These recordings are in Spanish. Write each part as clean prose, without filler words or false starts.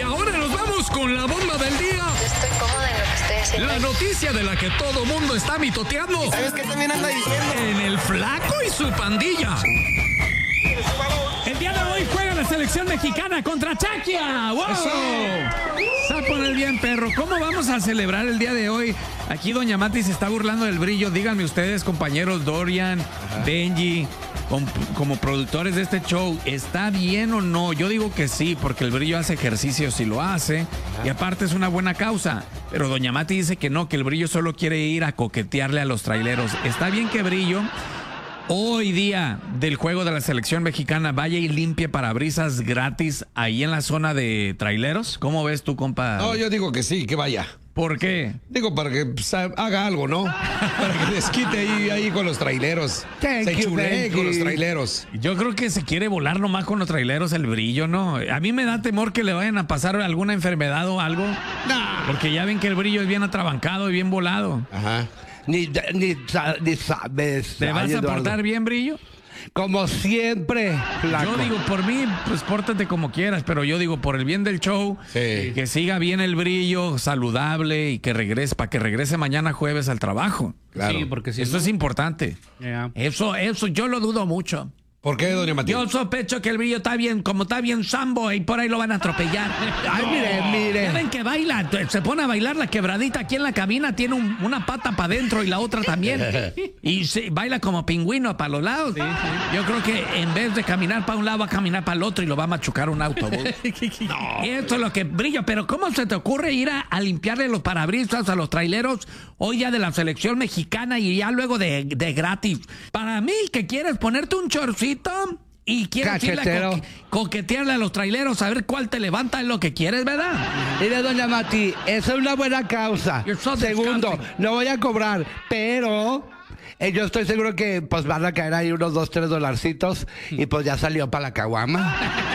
Y ahora nos vamos con la bomba del día. Yo estoy cómoda en lo que estoy haciendo. La noticia de la que todo mundo está mitoteando. ¿Sabes qué también anda diciendo? En el Flaco y su pandilla. El día de hoy juega la selección mexicana contra Chequia. ¡Wow! Eso. Se va a poner bien, perro. ¿Cómo vamos a celebrar el día de hoy? Aquí Doña Mati se está burlando del brillo. Díganme ustedes, compañeros Dorian, Benji, como productores de este show, ¿está bien o no? Yo digo que sí, porque el brillo hace ejercicio si lo hace. Y aparte es una buena causa. Pero Doña Mati dice que no, que el brillo solo quiere ir a coquetearle a los traileros. ¿Está bien que brillo hoy día del juego de la selección mexicana vaya y limpie parabrisas gratis ahí en la zona de traileros? ¿Cómo ves tú, compa? No, yo digo que sí, que vaya. ¿Por qué? Digo, para que pues, haga algo, ¿no? Para que desquite ahí con los traileros. Se chulee con los traileros. Yo creo que se quiere volar nomás con los traileros el brillo, ¿no? A mí me da temor que le vayan a pasar alguna enfermedad o algo. Nah. Porque ya ven que el brillo es bien atrabancado y bien volado. Ajá. Ni sabes. ¿Te vas Ay, a Eduardo. portar bien, brillo? Como siempre, flaco. Yo digo, por mí, pues pórtate como quieras, pero yo digo, por el bien del show, Sí. que siga bien el brillo, saludable y que regrese, para que regrese mañana jueves al trabajo. Claro. Sí, porque si Eso no- es importante. Yeah. Eso yo lo dudo mucho. ¿Por qué, doña Matilde? Yo sospecho que el brillo está bien, como está bien sambo y por ahí lo van a atropellar. Ay, Ya mire. ven que baila, se pone a bailar la quebradita aquí en la cabina, tiene una pata para adentro y la otra también. Y baila como pingüino para los lados. Yo creo que en vez de caminar para un lado, va a caminar para el otro y lo va a machucar un autobús. Y esto es lo que brillo, pero ¿cómo se te ocurre ir a limpiarle los parabrisas a los traileros hoy ya de la selección mexicana y ya luego de gratis? Para mí, que quieres ponerte un chorcito y quieres irle a Cachetero. coquetearle a los traileros a ver cuál te levanta, es lo que quieres, ¿verdad? Mire, doña Mati, eso es una buena causa. You're so Segundo, disgusting. no voy a cobrar, pero yo estoy seguro que pues van a caer ahí unos $2-3 y pues ya salió para la caguama.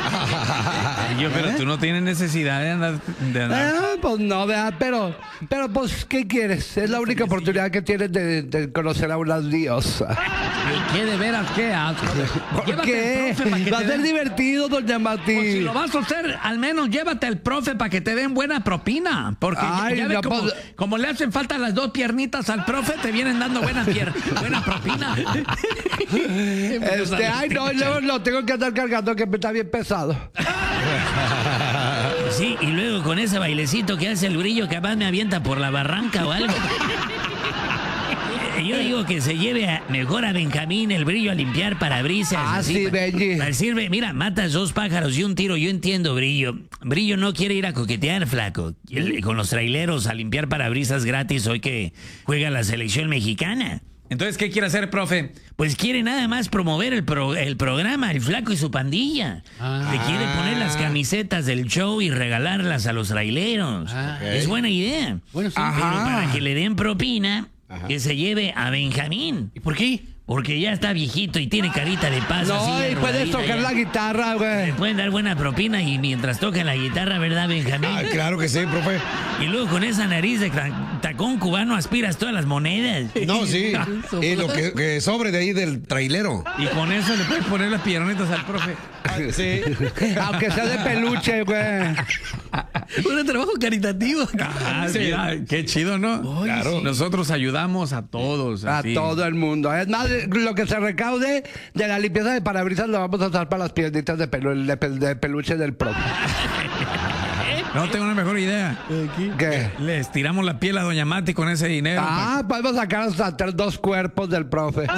Pero tú no tienes necesidad de andar. Pues no, ¿verdad? Pero pues, ¿qué quieres? Es la única oportunidad que tienes de conocer a unas diosas. ¿Qué de veras? ¿Qué asco? ¿Por Llévate qué? al profe para que Va a te ser den- divertido, doña Pues si Mati. lo vas a hacer, al menos llévate al profe para que te den buena propina. Porque Ay, ya ves no, pues- como le hacen falta las dos piernitas al profe, te vienen dando buena propina. Ay, no, luego lo tengo que andar cargando que está bien pesado. Sí, y luego con ese bailecito que hace el brillo, capaz me avienta por la barranca o algo. Yo digo que se lleve mejor a Benjamín el brillo a limpiar parabrisas. Ah, así, sí, Benji. Sirve, mira, matas 2 pájaros y un tiro. Yo entiendo, Brillo. Brillo no quiere ir a coquetear, flaco. Con los traileros a limpiar parabrisas gratis hoy que juega la selección mexicana. Entonces, ¿qué quiere hacer, profe? Pues quiere nada más promover el programa, el flaco y su pandilla. Le quiere poner las camisetas del show y regalarlas a los traileros. Es buena idea. Bueno, sí. Ajá. Pero para que le den propina, que se lleve a Benjamín. ¿Y por qué? Porque ya está viejito y tiene carita de paz. así, No, y puedes arrugadita tocar ya. la guitarra, güey. Pueden dar buena propina y mientras toca la guitarra, ¿verdad, Benjamín? Ah, claro que sí, profe. Y luego con esa nariz de tacón cubano aspiras todas las monedas. No, sí. Y lo que sobre de ahí del trailero. Y con eso le puedes poner las piernitas al profe. Sí. Aunque sea de peluche, güey. Un trabajo caritativo. Ah, mira, qué chido, ¿no? Claro. Nosotros ayudamos a todos. A así. todo el mundo. Es más, lo que se recaude de la limpieza de parabrisas lo vamos a usar para las piernitas de peluche del profe. No, tengo una mejor idea. ¿Qué? Le estiramos la piel a Doña Mati con ese dinero. Ah, podemos sacar hasta 2 cuerpos del profe.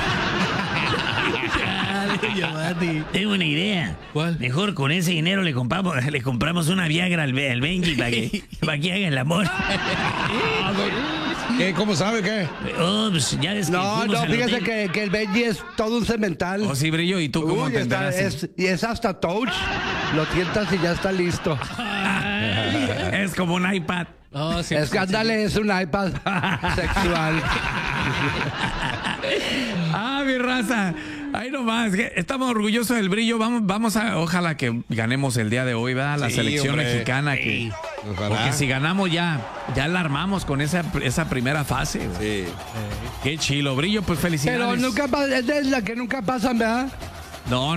Tengo una idea. ¿Cuál? Mejor con ese dinero le compramos una Viagra al Benji para que haga el amor. ¿Qué? ¿Cómo sabe qué? Oh, pues ya ves que No, fuimos no, al fíjese hotel. que el Benji es todo un cemental. Oh, sí, Brillo. ¿Y tú cómo Uy, entenderás? es hasta touch. Lo tientas y ya está listo. Es como un iPad. Oh, sí, Es que ándale, es un iPad sexual. Ah, mi raza. Ahí nomás. Estamos orgullosos del Brillo. Vamos a, ojalá que ganemos el día de hoy, ¿verdad? La Sí, selección hombre. mexicana. Que, Ojalá. porque si ganamos ya la armamos con esa primera fase. güey. Sí. Qué chilo. Brillo, pues felicidades. Pero nunca pasa, es de la que nunca pasan, ¿verdad? No,